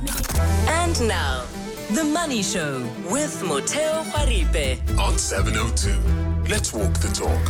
And now, The Money Show with Motheo Paripe on 702. Let's walk the talk.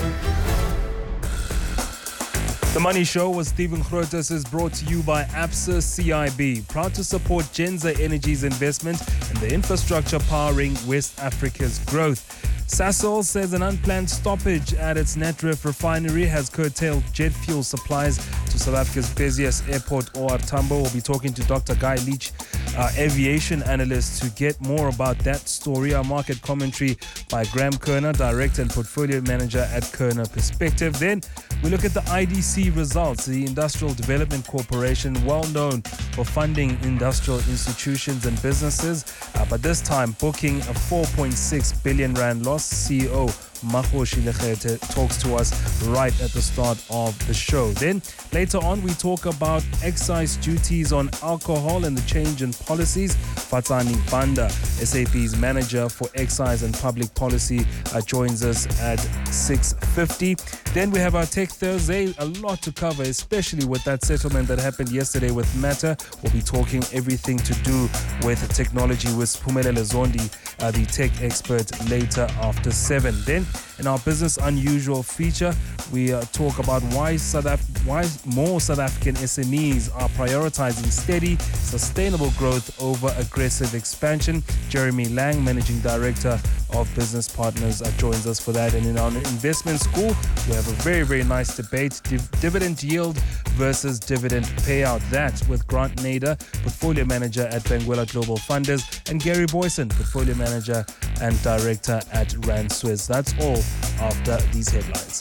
The Money Show with Stephen Grotes is brought to you by Absa CIB, proud to support Genza Energy's investment in the infrastructure powering West Africa's growth. Sasol says an unplanned stoppage at its Natref refinery has curtailed jet fuel supplies to South Africa's busiest airport, OR Tambo. We'll be talking to Dr. Guy Leach, aviation analyst, to get more about that story. Our market commentary by Graham Kerner, Director and Portfolio Manager at Kerner Perspective. Then we look at the IDC results, the Industrial Development Corporation, well known for funding industrial institutions and businesses, but this time booking a 4.6 billion rand loss. CEO Makhoshi Lekete talks to us right at the start of the show. Then later on we talk about excise duties on alcohol and the change in policies. Fatsani Banda, SAP's manager for excise and public policy, joins us at 6:50. Then we have our Tech Thursday, a lot to cover, especially with that settlement that happened yesterday with Meta. We'll be talking everything to do with technology with Phumelele Zondi, the tech expert, later after 7. Then in our Business Unusual feature, we talk about why more South African SMEs are prioritizing steady, sustainable growth over aggressive expansion. Jeremy Lang, Managing Director of Business Partners, joins us for that. And in our investment school, we have a very, very nice debate, dividend yield versus dividend payout. That with Grant Nader, Portfolio Manager at Benguela Global Funders, and Gary Boyson, Portfolio Manager and Director at Rand Swiss. That's all after these headlines.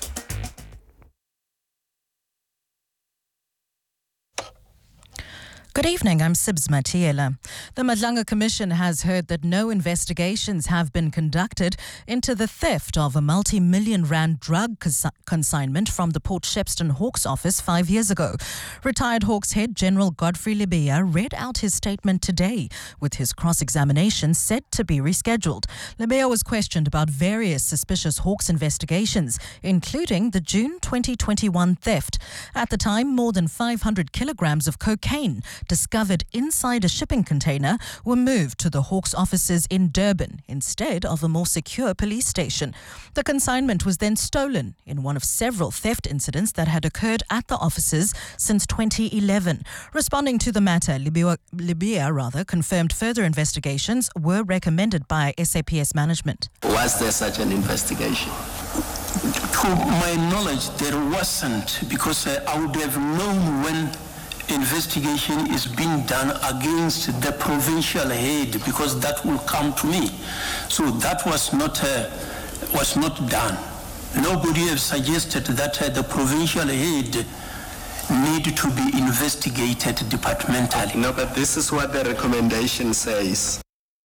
Good evening, I'm Sibs Matiela. The Madlanga Commission has heard that no investigations have been conducted into the theft of a multi-million rand drug consignment from the Port Shepstone Hawks office 5 years ago. Retired Hawks head General Godfrey Lebeya read out his statement today, with his cross-examination set to be rescheduled. Lebeya was questioned about various suspicious Hawks investigations, including the June 2021 theft. At the time, more than 500 kilograms of cocaine discovered inside a shipping container were moved to the Hawks offices in Durban instead of a more secure police station. The consignment was then stolen in one of several theft incidents that had occurred at the offices since 2011. Responding to the matter, Lebeya confirmed further investigations were recommended by SAPS management. Was there such an investigation? To my knowledge, there wasn't, because I would have known when investigation is being done against the provincial head, because that will come to me. So that was not done. Nobody has suggested that the provincial head need to be investigated departmentally. No, but this is what the recommendation says.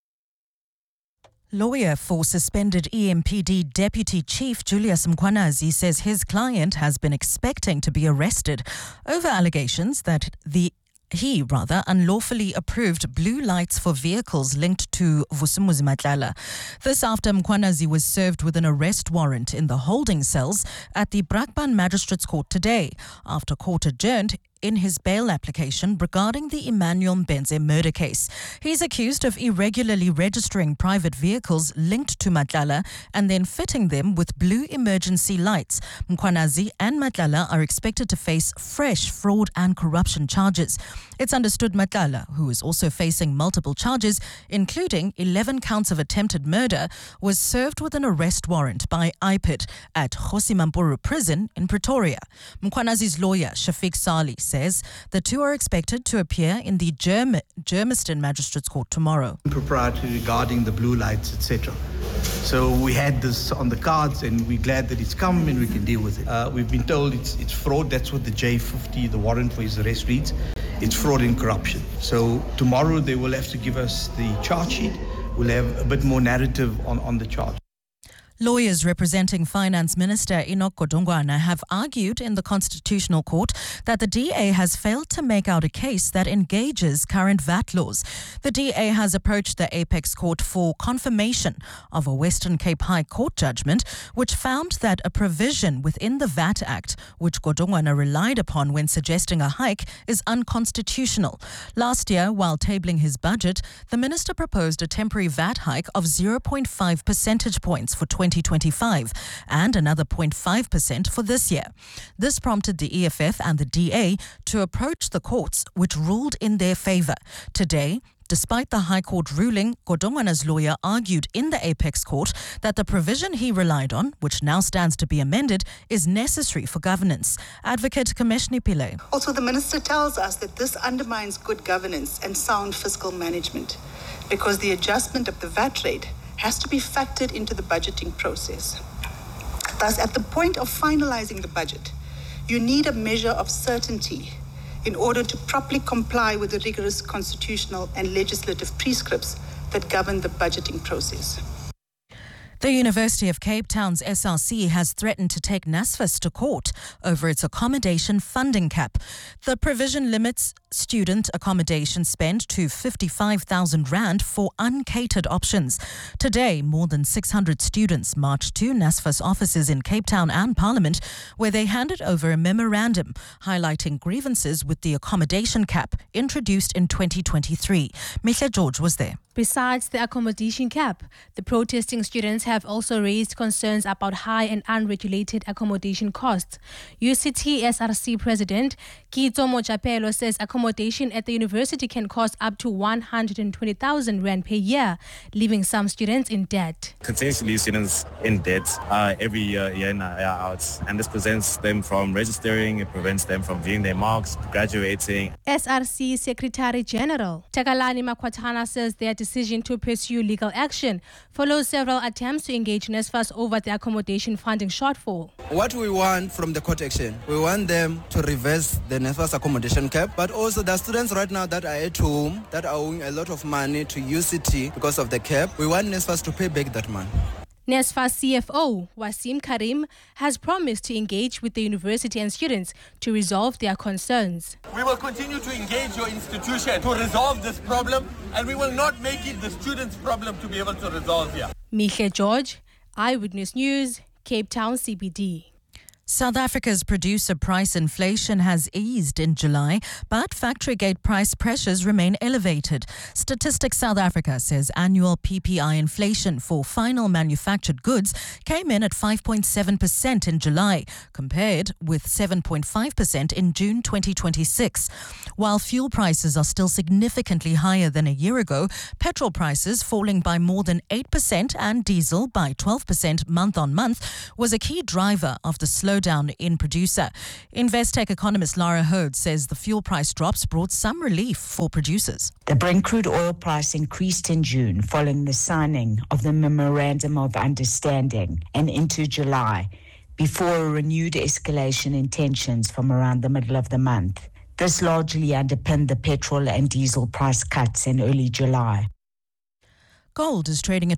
Lawyer for suspended EMPD Deputy Chief Julius Mkhwanazi says his client has been expecting to be arrested over allegations that he unlawfully approved blue lights for vehicles linked to Vusumuzi Matlala. This after Mkhwanazi was served with an arrest warrant in the holding cells at the Brakpan Magistrates Court today, after court adjourned in his bail application regarding the Emmanuel Mbenze murder case. He's accused of irregularly registering private vehicles linked to Matlala and then fitting them with blue emergency lights. Mkhwanazi and Matlala are expected to face fresh fraud and corruption charges. It's understood Matlala, who is also facing multiple charges, including 11 counts of attempted murder, was served with an arrest warrant by IPID at Kgosi Mampuru Prison in Pretoria. Mkhwanazi's lawyer, Shafiq Sali, says the two are expected to appear in the Germiston Magistrates Court tomorrow. Propriety regarding the blue lights, etc. So we had this on the cards and we're glad that it's come and we can deal with it. We've been told it's fraud. That's what the J50, the warrant for his arrest, reads. It's fraud and corruption. So tomorrow they will have to give us the charge sheet. We'll have a bit more narrative on the charge. Lawyers representing Finance Minister Enoch Godongwana have argued in the Constitutional Court that the DA has failed to make out a case that engages current VAT laws. The DA has approached the Apex Court for confirmation of a Western Cape High Court judgment which found that a provision within the VAT Act, which Godongwana relied upon when suggesting a hike, is unconstitutional. Last year, while tabling his budget, the minister proposed a temporary VAT hike of 0.5 percentage points for 2025 and another 0.5% for this year. This prompted the EFF and the DA to approach the courts, which ruled in their favour. Today, despite the High Court ruling, Godongwana's lawyer argued in the Apex Court that the provision he relied on, which now stands to be amended, is necessary for governance. Advocate Kameshni Pillay. Also, the minister tells us that this undermines good governance and sound fiscal management because the adjustment of the VAT rate has to be factored into the budgeting process. Thus, at the point of finalizing the budget, you need a measure of certainty in order to properly comply with the rigorous constitutional and legislative prescripts that govern the budgeting process. The University of Cape Town's SRC has threatened to take NSFAS to court over its accommodation funding cap. The provision limits student accommodation spend to 55,000 rand for uncatered options. Today, more than 600 students marched to NSFAS offices in Cape Town and Parliament, where they handed over a memorandum highlighting grievances with the accommodation cap introduced in 2023. Mihle George was there. Besides the accommodation cap, the protesting students have also raised concerns about high and unregulated accommodation costs. UCT SRC President Kitso Mojapelo says accommodation at the university can cost up to 120,000 rand per year, leaving some students in debt. Continuously students in debt every year in, year out, and this prevents them from registering, it prevents them from viewing their marks, graduating. SRC Secretary General Takalani Makwatana says their decision to pursue legal action follows several attempts to engage NSFAS over the accommodation funding shortfall. What we want from the court action, we want them to reverse the NSFAS accommodation cap, but also the students right now that are at home that are owing a lot of money to UCT because of the cap, we want NSFAS to pay back that money. NSFAS CFO Wasim Karim has promised to engage with the university and students to resolve their concerns. We will continue to engage your institution to resolve this problem, and we will not make it the students' problem to be able to resolve here. Mihle George, Eyewitness News, Cape Town CBD. South Africa's producer price inflation has eased in July, but factory gate price pressures remain elevated. Statistics South Africa says annual PPI inflation for final manufactured goods came in at 5.7% in July, compared with 7.5% in June 2026. While fuel prices are still significantly higher than a year ago, petrol prices falling by more than 8% and diesel by 12% month on month was a key driver of the slowdown in producer. Investec economist Lara Hode says the fuel price drops brought some relief for producers. The Brent crude oil price increased in June following the signing of the Memorandum of Understanding and into July, before a renewed escalation in tensions from around the middle of the month. This largely underpinned the petrol and diesel price cuts in early July. Gold is trading at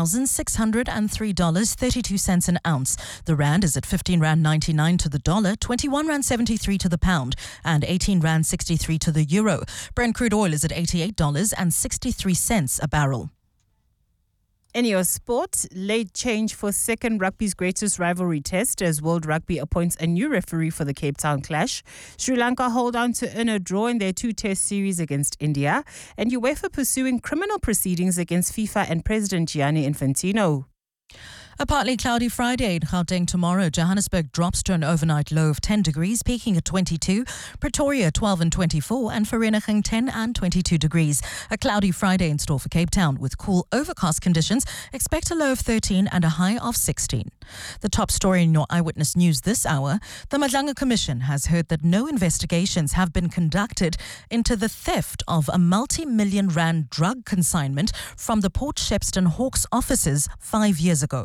$4,603.32 an ounce. The rand is at 15 rand 99 to the dollar, 21 rand 73 to the pound, and 18 rand 63 to the euro. Brent crude oil is at $88.63 a barrel. In your sport, late change for second rugby's greatest rivalry test as World Rugby appoints a new referee for the Cape Town clash. Sri Lanka hold on to earn a draw in their two-test series against India, and UEFA pursuing criminal proceedings against FIFA and President Gianni Infantino. A partly cloudy Friday in Gauteng tomorrow. Johannesburg drops to an overnight low of 10 degrees, peaking at 22. Pretoria 12 and 24, and Vereeniging 10 and 22 degrees. A cloudy Friday in store for Cape Town with cool overcast conditions. Expect a low of 13 and a high of 16. The top story in your Eyewitness News this hour. The Madlanga Commission has heard that no investigations have been conducted into the theft of a multi-million rand drug consignment from the Port Shepstone Hawks offices 5 years ago.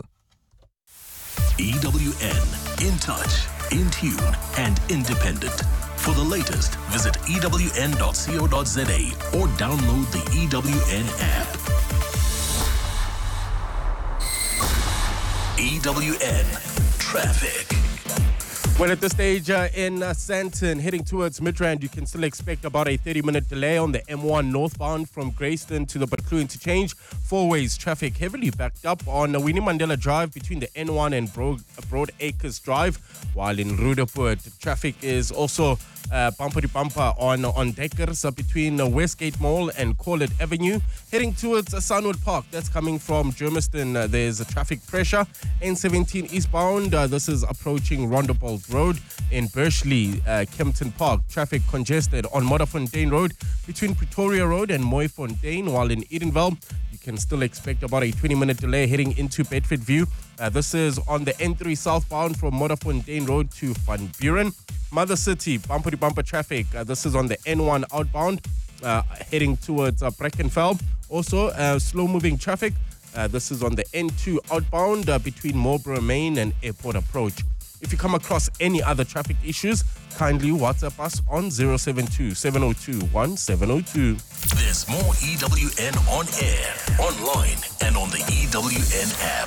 EWN, in touch, in tune, and independent. For the latest, visit ewn.co.za or download the EWN app. EWN Traffic. Well, at this stage in Sandton, heading towards Midrand, you can still expect about a 30-minute delay on the M1 northbound from Grayston to the Buccleuch interchange. Four ways traffic heavily backed up on Winnie Mandela Drive between the N1 and Broad Acres Drive, while in Roodepoort, traffic is also bumper to bumper on Deckers between Westgate Mall and Corlett Avenue. Heading towards Sunwood Park, that's coming from Germiston, there's a traffic pressure. N17 eastbound, this is approaching Rondebolt Road. In Bursley, Kempton Park, traffic congested on Modderfontein Road between Pretoria Road and Mooifontein, while in Edenville, you can still expect about a 20-minute delay heading into Bedford View. This is on the N3 southbound from Modderfontein Road to Van Buren. Mother City, bumper-to-bumper traffic. This is on the N1 outbound, heading towards Brackenfell. Also, slow-moving traffic. This is on the N2 outbound between Marlborough Main and Airport Approach. If you come across any other traffic issues, kindly WhatsApp us on 072-702-1702. There's more EWN on air, online, and on the EWN app.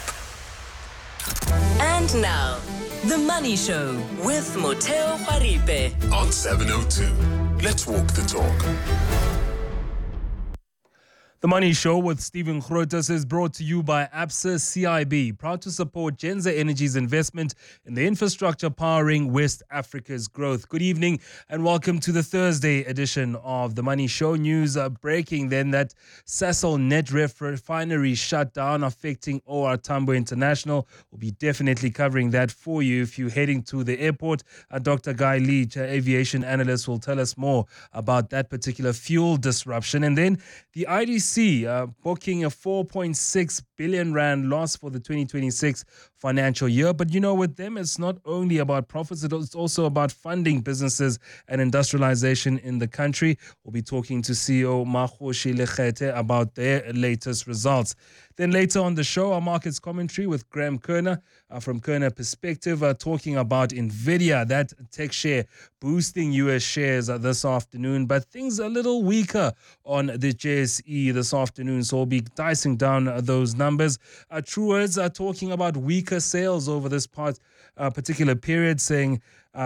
And now, The Money Show with Moteo Haripe. On 702. Let's walk the talk. The Money Show with Stephen Grotes is brought to you by Absa CIB, proud to support Genza Energy's investment in the infrastructure powering West Africa's growth. Good evening and welcome to the Thursday edition of The Money Show. News breaking then that Sasol Net Refinery shut down, affecting OR Tambo International. We'll be definitely covering that for you if you're heading to the airport. Dr. Guy Leach, aviation analyst, will tell us more about that particular fuel disruption. And then the IDC booking a 4.6 billion rand loss for the 2026 financial year. But you know, with them, it's not only about profits, it's also about funding businesses and industrialization in the country. We'll be talking to CEO Makgoshi Lekgete about their latest results. Then later on the show, our markets commentary with Graham Kerner from Kerner Perspective, talking about NVIDIA, that tech share boosting US shares this afternoon, but things a little weaker on the JSE this afternoon, so we'll be dicing down those numbers. Truwords are talking about weaker sales over this particular period, saying,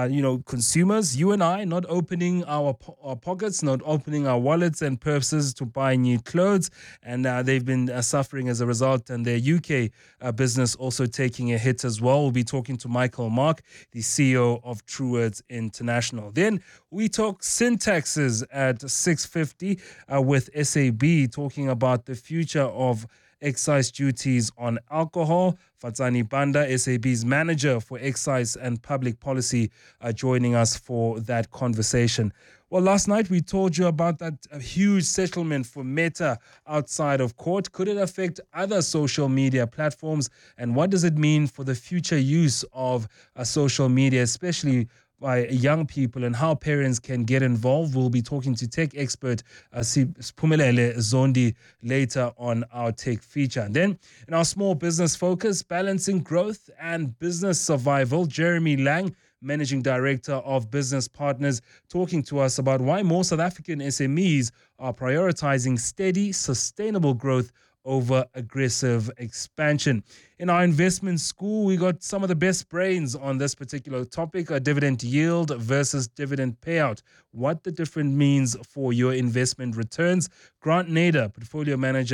consumers, you and I, not opening our pockets, not opening our wallets and purses to buy new clothes. And they've been suffering as a result. And their UK business also taking a hit as well. We'll be talking to Michael Mark, the CEO of Truwords International. Then we talk syntaxes at 6:50 with SAB, talking about the future of excise duties on alcohol. Fatsani Banda, SAB's manager for excise and public policy, joining us for that conversation. Well, last night we told you about that huge settlement for Meta outside of court. Could it affect other social media platforms? And what does it mean for the future use of social media, especially by young people, and how parents can get involved? We'll be talking to tech expert Siphumelele Zondi later on our tech feature. And then in our small business focus, balancing growth and business survival, Jeremy Lang, Managing Director of Business Partners, talking to us about why more South African SMEs are prioritizing steady, sustainable growth over aggressive expansion. In our investment school, we got some of the best brains on this particular topic, a dividend yield versus dividend payout, what the difference means for your investment returns. Grant Nader, portfolio manager